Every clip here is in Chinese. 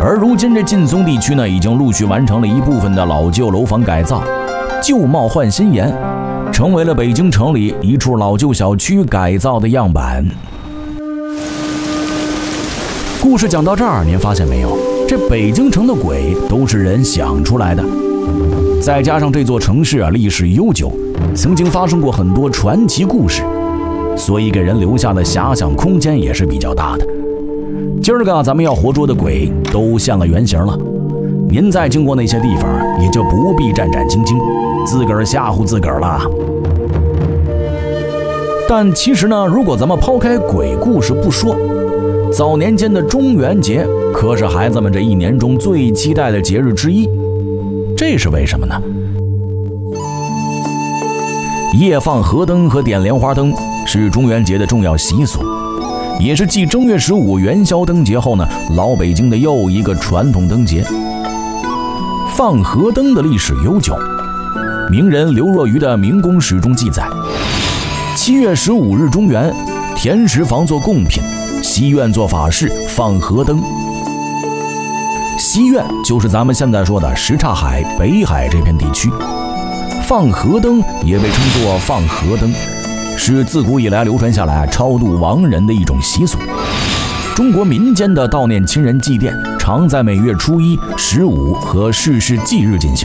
而如今这劲松地区呢，已经陆续完成了一部分的老旧楼房改造，旧貌换新颜，成为了北京城里一处老旧小区改造的样板。故事讲到这儿，您发现没有？这北京城的鬼都是人想出来的，再加上这座城市历史悠久，曾经发生过很多传奇故事，所以给人留下的遐想空间也是比较大的。今儿个咱们要活捉的鬼都现了原形了，您再经过那些地方，也就不必战战兢兢，自个儿吓唬自个儿了。但其实呢，如果咱们抛开鬼故事不说，早年间的中元节可是孩子们这一年中最期待的节日之一。这是为什么呢？夜放河灯和点莲花灯是中元节的重要习俗，也是继正月15元宵灯节后呢，老北京的又一个传统灯节。放河灯的历史悠久，名人刘若愚的《明宫史》中记载，7月15日中元，田石房做贡品，西苑做法事，放河灯。西苑就是咱们现在说的什刹海、北海这片地区，放河灯也被称作放河灯，是自古以来流传下来超度亡人的一种习俗。中国民间的悼念亲人祭奠常在每月初1、15和逝世忌日进行。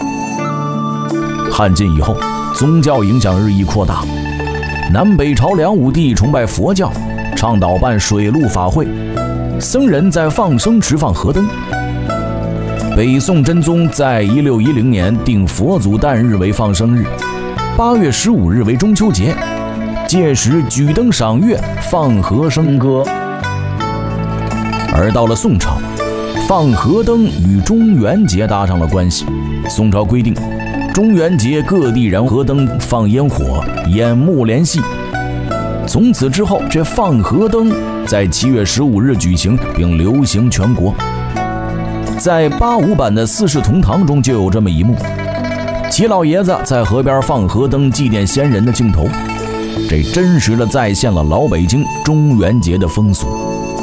汉晋以后，宗教影响日益扩大，南北朝梁武帝崇拜佛教，倡导办水陆法会，僧人在放生池放河灯。北宋真宗在1610年定佛祖诞日为放生日，8月15日为中秋节，届时举灯赏月，放河笙歌。而到了宋朝，放河灯与中元节搭上了关系。宋朝规定，中元节各地燃河灯放烟火，眼目连系。从此之后，这放河灯在7月15日举行，并流行全国。在85版的《四世同堂》中就有这么一幕，齐老爷子在河边放河灯祭奠先人的镜头，这真实的再现了老北京中元节的风俗。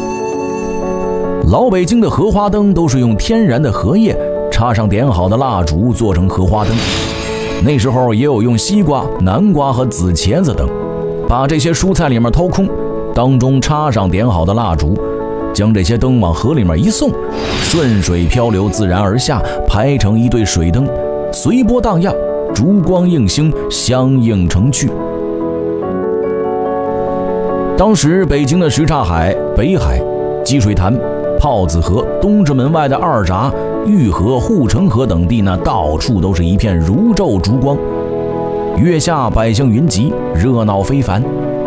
老北京的荷花灯都是用天然的荷叶插上点好的蜡烛做成荷花灯，那时候也有用西瓜、南瓜和紫茄子灯，把这些蔬菜里面掏空，当中插上点好的蜡烛，将这些灯往河里面一送，顺水漂流，自然而下，排成一对水灯，随波荡漾，烛光映星，相映成趣。当时北京的什刹海、北海、积水潭、炮子河、东直门外的二闸、玉河、护城河等地呢，到处都是一片如昼烛光，月下百姓云集，热闹非凡。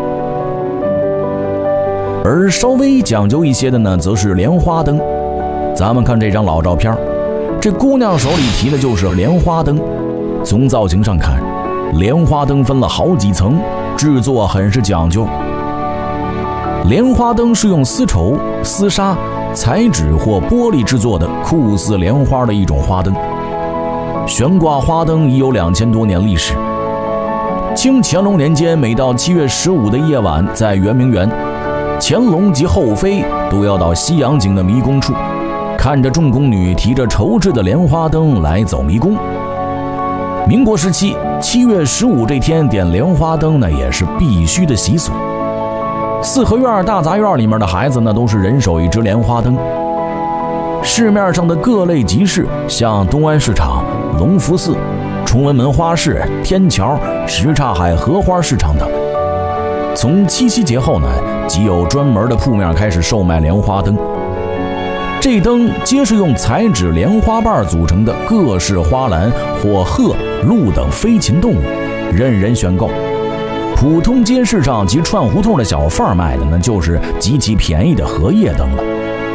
而稍微讲究一些的呢，则是莲花灯。咱们看这张老照片，这姑娘手里提的就是莲花灯。从造型上看，莲花灯分了好几层，制作很是讲究。莲花灯是用丝绸、丝纱、彩纸或玻璃制作的，酷似莲花的一种花灯。悬挂花灯已有2000多年历史。清乾隆年间，每到7月15的夜晚，在圆明园，乾隆及后妃都要到西洋景的迷宫处，看着众宫女提着绸制的莲花灯来走迷宫。民国时期7月15这天点莲花灯呢，也是必须的习俗。四合院、大杂院里面的孩子呢，都是人手一支莲花灯。市面上的各类集市，像东安市场、隆福寺、崇文门花市、天桥、什刹海荷花市场等，从七夕节后呢，即有专门的铺面开始售卖莲花灯。这灯皆是用彩纸莲花瓣组成的各式花篮或鹤、鹿等飞禽动物，任人选购。普通街市上及串胡同的小贩卖的呢，就是极其便宜的荷叶灯了。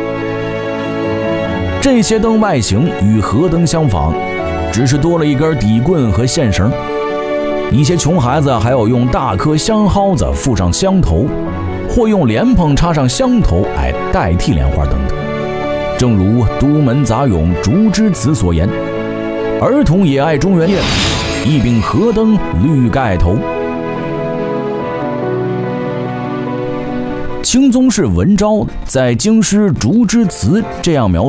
这些灯外形与河灯相仿，只是多了一根底棍和线绳。一些穷孩子还有用大颗香蒿子附上香头，或用莲蓬插上香头来代替莲花灯的。正如都门杂咏竹枝词所言，儿童也爱中元夜，一柄河灯绿盖头。清宗室文昭在京师竹枝词这样描述